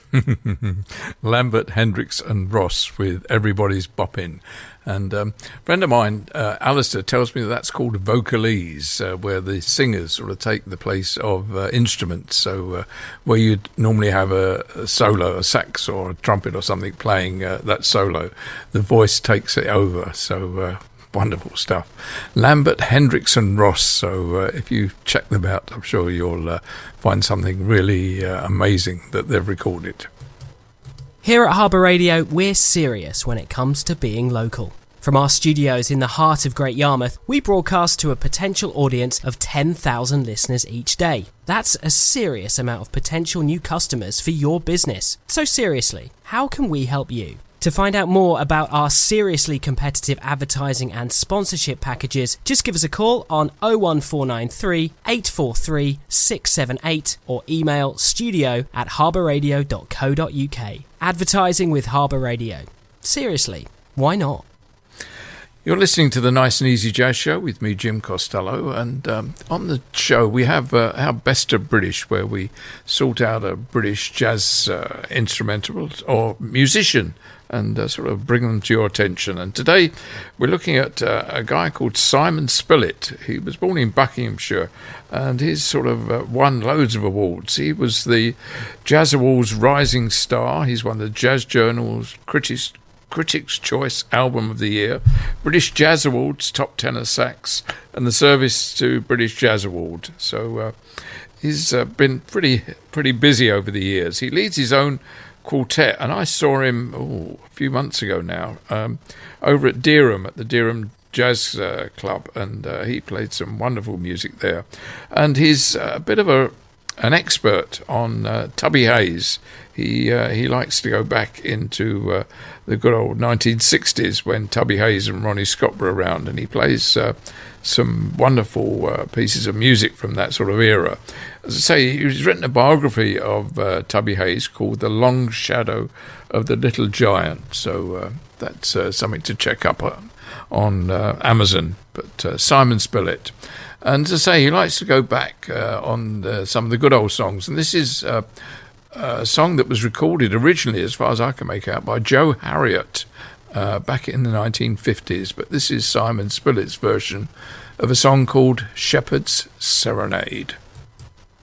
Lambert, Hendricks and Ross with Everybody's Boppin'. And a friend of mine, Alistair, tells me that's called vocalese, where the singers sort of take the place of instruments. So where you'd normally have a solo, a sax or a trumpet or something playing that solo, the voice takes it over. So wonderful stuff. Lambert, Hendricks and Ross. So if you check them out, I'm sure you'll find something really amazing that they've recorded. Here at Harbour Radio, we're serious when it comes to being local. From our studios in the heart of Great Yarmouth, we broadcast to a potential audience of 10,000 listeners each day. That's a serious amount of potential new customers for your business. So seriously, how can we help you? To find out more about our seriously competitive advertising and sponsorship packages, just give us a call on 01493 843 678 or email studio@harbourradio.co.uk. Advertising with Harbour Radio. Seriously, why not? You're listening to the Nice and Easy Jazz Show with me, Jim Costello, and on the show we have our Best of British, where we sort out a British jazz instrumental or musician and sort of bring them to your attention. And today we're looking at a guy called Simon Spillett. He was born in Buckinghamshire, and he's sort of won loads of awards. He was the Jazz Awards Rising Star. He's won the Jazz Journal's Critics' Choice Album of the Year, British Jazz Awards Top Tenor Sax, and the Service to British Jazz Award. So he's been pretty busy over the years. He leads his own quartet, and I saw him a few months ago now over at Dereham, at the Dereham Jazz Club, and he played some wonderful music there. And he's a bit of an expert on Tubby Hayes. He likes to go back into the good old 1960s when Tubby Hayes and Ronnie Scott were around, and he plays some wonderful pieces of music from that sort of era. As I say, he's written a biography of Tubby Hayes called The Long Shadow of the Little Giant, so that's something to check up on Amazon. But Simon Spillett. And as I say, he likes to go back on some of the good old songs. And this is a song that was recorded originally, as far as I can make out, by Joe Harriott back in the 1950s. But this is Simon Spillett's version of a song called Shepherd's Serenade.